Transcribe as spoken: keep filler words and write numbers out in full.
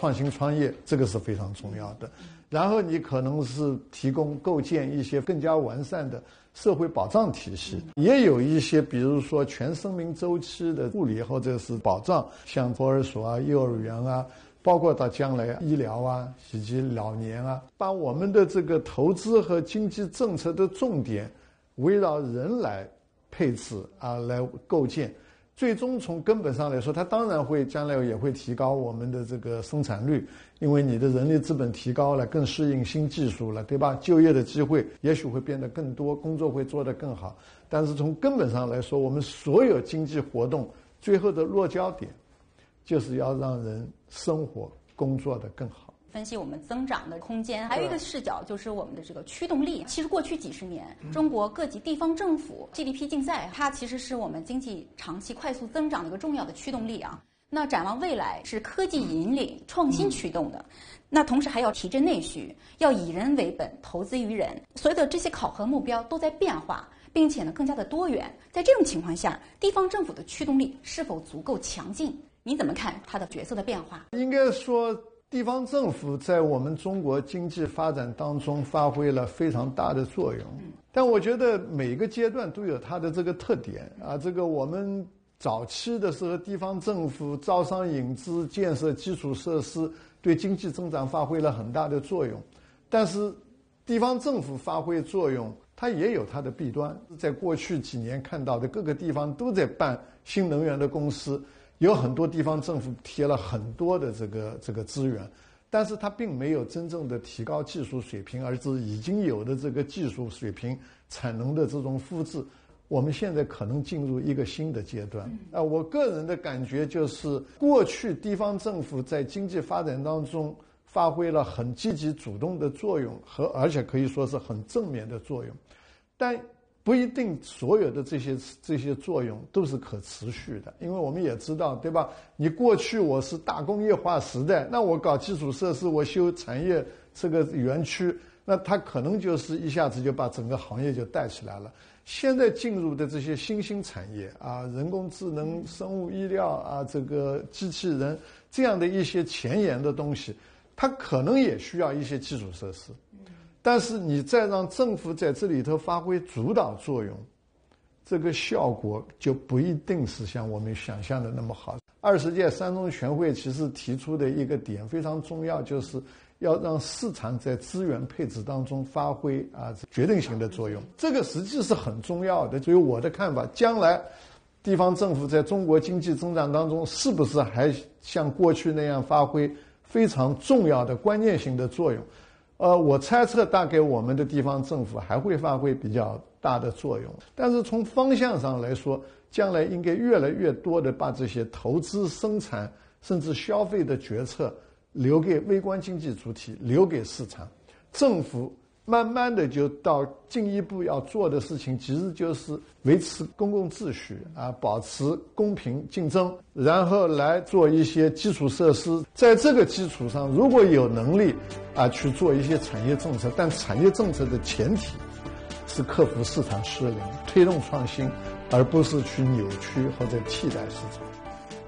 创新创业，这个是非常重要的。然后你可能是提供构建一些更加完善的社会保障体系，也有一些比如说全生命周期的护理或者是保障，像托儿所啊、幼儿园啊，包括到将来医疗啊以及老年啊，把我们的这个投资和经济政策的重点围绕人来配置啊，来构建。最终从根本上来说，它当然会将来也会提高我们的这个生产率，因为你的人力资本提高了，更适应新技术了，对吧？就业的机会也许会变得更多，工作会做得更好。但是从根本上来说，我们所有经济活动最后的落脚点，就是要让人生活工作得更好。 分析我们增长的空间，还有一个视角就是我们的这个驱动力。其实过去几十年，中国各级地方政府 G D P 竞赛，它其实是我们经济长期快速增长的一个重要的驱动力啊。那展望未来，是科技引领、创新驱动的。那同时还要提振内需，要以人为本，投资于人。所有的这些考核目标都在变化，并且呢更加的多元。在这种情况下，地方政府的驱动力是否足够强劲？你怎么看它的角色的变化？ 应该说，地方政府在我们中国经济发展当中发挥了非常大的作用，但我觉得每个阶段都有它的这个特点啊。这个我们早期的时候，地方政府招商引资、建设基础设施，对经济增长发挥了很大的作用。但是，地方政府发挥作用，它也有它的弊端。在过去几年看到的，各个地方都在办新能源的公司。有很多地方政府贴了很多的这个这个资源，但是它并没有真正的提高技术水平，而是已经有的这个技术水平、产能的这种复制。我们现在可能进入一个新的阶段啊！我个人的感觉就是，过去地方政府在经济发展当中发挥了很积极主动的作用，和而且可以说是很正面的作用，但不一定所有的这些这些作用都是可持续的，因为我们也知道，对吧？你过去我是大工业化时代，那我搞基础设施，我修产业这个园区，那它可能就是一下子就把整个行业就带起来了。现在进入的这些新兴产业啊，人工智能、生物医疗啊，这个机器人这样的一些前沿的东西，它可能也需要一些基础设施。但是你再让政府在这里头发挥主导作用，这个效果就不一定是像我们想象的那么好。二十届三中全会其实提出的一个点非常重要，就是要让市场在资源配置当中发挥啊决定性的作用。这个实际是很重要的。所以我的看法，将来地方政府在中国经济增长当中，是不是还像过去那样发挥非常重要的关键性的作用？呃，我猜测大概我们的地方政府还会发挥比较大的作用，但是从方向上来说，将来应该越来越多的把这些投资、生产甚至消费的决策留给微观经济主体，留给市场。政府慢慢的就到进一步要做的事情，其实就是维持公共秩序啊，保持公平竞争，然后来做一些基础设施。在这个基础上，如果有能力啊去做一些产业政策，但产业政策的前提是克服市场失灵，推动创新，而不是去扭曲或者替代市场。